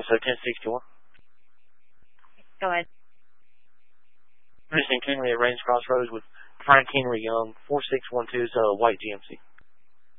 also 1061. Go ahead. Missing Kinley at Range Crossroads with Frank Henry Young, 4612 is a white GMC.